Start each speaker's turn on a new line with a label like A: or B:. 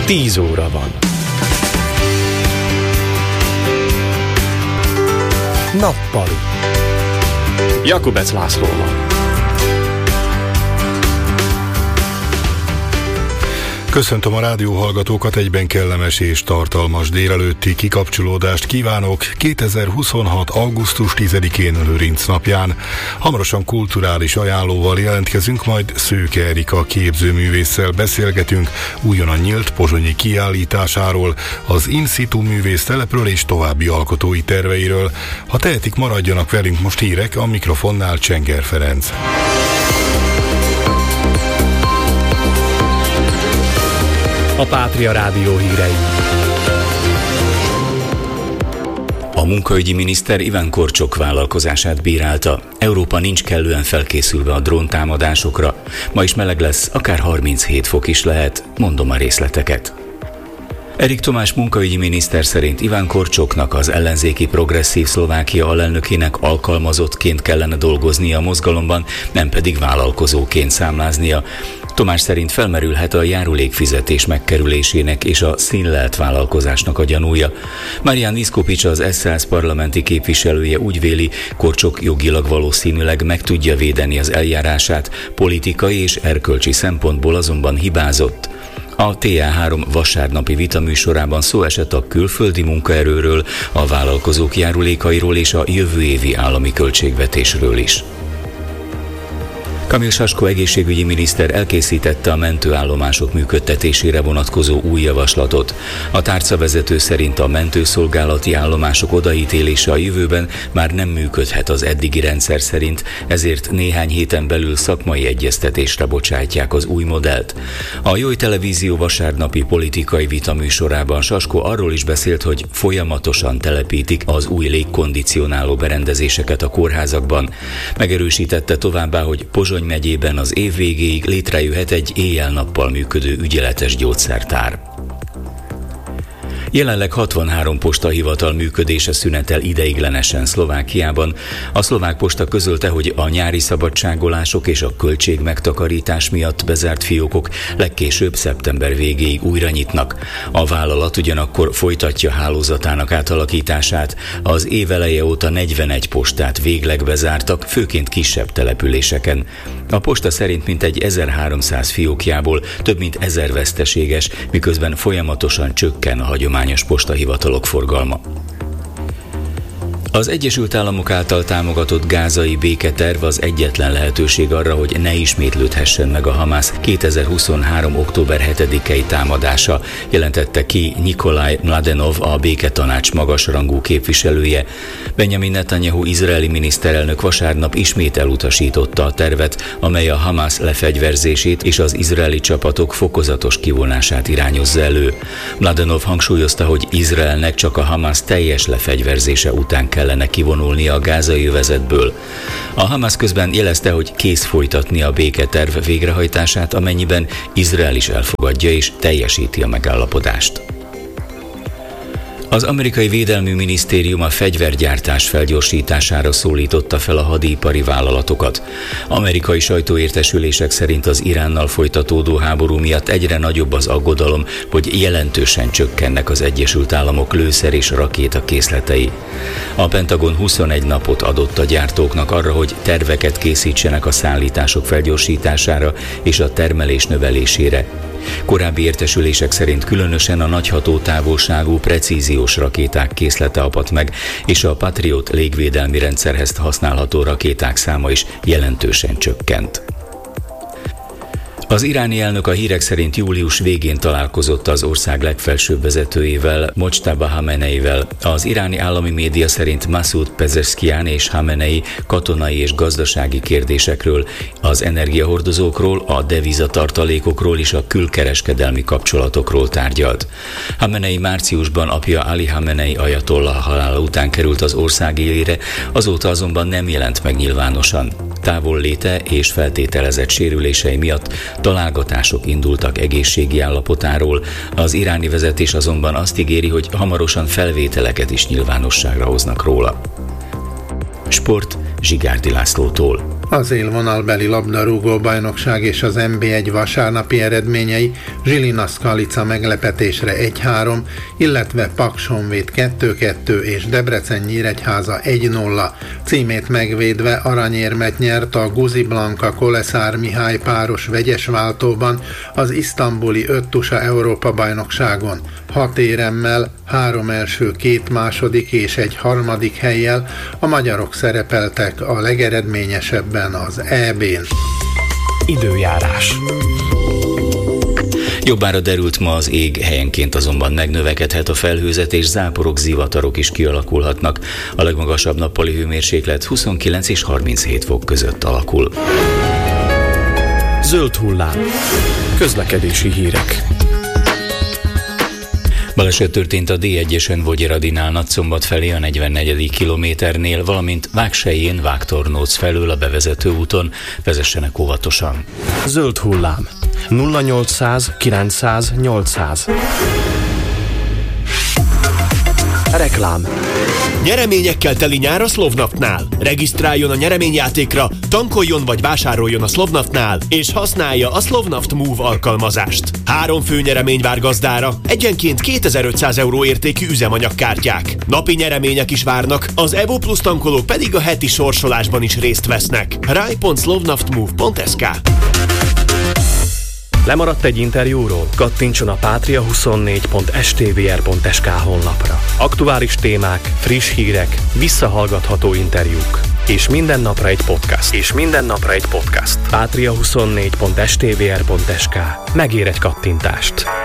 A: 10 óra van. Nappali. Jakubec Lászlóval.
B: Köszöntöm a rádióhallgatókat, egyben kellemes és tartalmas délelőtti kikapcsolódást kívánok 2026. augusztus 10-én Lőrinc napján. Hamarosan kulturális ajánlóval jelentkezünk, majd Szőke Erika képzőművésszel beszélgetünk újonnan nyílt pozsonyi kiállításáról, az In Situ művésztelepről és további alkotói terveiről. Ha tehetik, maradjanak velünk, most hírek, a mikrofonnál Csenger Ferenc.
A: A Pátria Rádió hírei.
C: A munkaügyi miniszter Iván Korcsok vállalkozását bírálta. Európa nincs kellően felkészülve a dróntámadásokra. Ma is meleg lesz, akár 37 fok is lehet. Mondom a részleteket. Erik Tomás munkaügyi miniszter szerint Iván Korcsoknak, az ellenzéki Progresszív Szlovákia alelnökének alkalmazottként kellene dolgoznia a mozgalomban, nem pedig vállalkozóként számláznia. Tomás szerint felmerülhet a járulékfizetés megkerülésének és a színlelt vállalkozásnak a gyanúja. Marian Iszkopics, az SZSZ parlamenti képviselője úgy véli, Korcsok jogilag valószínűleg meg tudja védeni az eljárását, politikai és erkölcsi szempontból azonban hibázott. A TA3 vasárnapi vitaműsorában szó esett a külföldi munkaerőről, a vállalkozók járulékairól és a jövő évi állami költségvetésről is. Kamil Sasko egészségügyi miniszter elkészítette a mentőállomások működtetésére vonatkozó új javaslatot. A tárcavezető szerint a mentőszolgálati állomások odaítélése a jövőben már nem működhet az eddigi rendszer szerint, ezért néhány héten belül szakmai egyeztetésre bocsátják az új modellt. A Joy Televízió vasárnapi politikai vitaműsorában Sasko arról is beszélt, hogy folyamatosan telepítik az új légkondicionáló berendezéseket a kórházakban. Megerősítette továbbá, hogy Pozsony megyében az év végéig létrejöhet egy éjjel-nappal működő ügyeletes gyógyszertár. Jelenleg 63 postahivatal működése szünetel ideiglenesen Szlovákiában. A szlovák posta közölte, hogy a nyári szabadságolások és a költségmegtakarítás miatt bezárt fiókok legkésőbb szeptember végéig újra nyitnak. A vállalat ugyanakkor folytatja hálózatának átalakítását. Az év eleje óta 41 postát végleg bezártak, főként kisebb településeken. A posta szerint mintegy 1300 fiókjából több mint 1000 veszteséges, miközben folyamatosan csökken a hagyományos postahivatalok forgalma. Az Egyesült Államok által támogatott gázai béketerv az egyetlen lehetőség arra, hogy ne ismétlődhessen meg a Hamász 2023. október 7-i támadása, jelentette ki Nikolaj Mladenov, a béketanács magasrangú képviselője. Benjamin Netanyahu izraeli miniszterelnök vasárnap ismét elutasította a tervet, amely a Hamász lefegyverzését és az izraeli csapatok fokozatos kivonását irányozza elő. Mladenov hangsúlyozta, hogy Izraelnek csak a Hamász teljes lefegyverzése után kellene kivonulnia a gázai övezetből. A Hamász közben jelezte, hogy kész folytatni a béketerv végrehajtását, amennyiben Izrael is elfogadja és teljesíti a megállapodást. Az amerikai Védelmi Minisztérium a fegyvergyártás felgyorsítására szólította fel a hadipari vállalatokat. Amerikai sajtóértesülések szerint az Iránnal folytatódó háború miatt egyre nagyobb az aggodalom, hogy jelentősen csökkennek az Egyesült Államok lőszer és rakéta készletei. A Pentagon 21 napot adott a gyártóknak arra, hogy terveket készítsenek a szállítások felgyorsítására és a termelés növelésére. Korábbi értesülések szerint különösen a nagy hatótávolságú precíziós rakéták készlete apadt meg, és a Patriot légvédelmi rendszerhez használható rakéták száma is jelentősen csökkent. Az iráni elnök a hírek szerint július végén találkozott az ország legfelsőbb vezetőjével, Mojtaba Hameneivel. Az iráni állami média szerint Masoud Pezeshkian és Hamenei katonai és gazdasági kérdésekről, az energiahordozókról, a devizatartalékokról és a külkereskedelmi kapcsolatokról tárgyalt. Hamenei márciusban apja Ali Hamenei ajatollah halála után került az ország élére, azóta azonban nem jelent meg nyilvánosan. Távolléte és feltételezett sérülései miatt találgatások indultak egészségi állapotáról, az iráni vezetés azonban azt ígéri, hogy hamarosan felvételeket is nyilvánosságra hoznak róla. Sport Zsigárdi Lászlótól.
D: Az élvonalbeli labdarúgó bajnokság és az NB1 vasárnapi eredményei: Žilina Skalica meglepetésre 1-3, illetve Paks Honvéd 2-2 és Debrecen Nyíregyháza 1-0. Címét megvédve aranyérmet nyert a Guzi Blanka Koleszár Mihály páros vegyes váltóban az isztambuli 5-tusa Európa-bajnokságon. 6 éremmel, 3 első, 2 második és 1 harmadik hellyel a magyarok szerepeltek a legeredményesebben az EB-n.
A: Időjárás.
C: Jobbára derült ma az ég, helyenként azonban megnövekedhet a felhőzet, és záporok, zivatarok is kialakulhatnak. A legmagasabb nappali hőmérséklet 29 és 37 fok között alakul.
A: Zöld hullám. Közlekedési hírek.
C: Baleset történt a D1-esen Vogyéradinál Nagyszombat felé a 44. kilométernél, valamint Vágselyén Vágtornóc felől a bevezető úton. Vezessenek óvatosan.
A: Zöld hullám. 0800 900 800. Reklám.
E: Nyereményekkel teli nyár a Slovnaftnál. Regisztráljon a nyereményjátékra, tankoljon vagy vásároljon a Slovnaftnál, és használja a Slovnaft Move alkalmazást. 3 fő nyeremény vár gazdára, egyenként 2500 € értékű üzemanyagkártyák. Napi nyeremények is várnak, az Evo Plus tankolók pedig a heti sorsolásban is részt vesznek. rai.slovnaftmove.sk.
A: Lemaradt egy interjúról? Kattintson a patria24.stvr.sk honlapra. Aktuális témák, friss hírek, visszahallgatható interjúk. És minden napra egy podcast. Patria24.stvr.sk. Megér egy kattintást.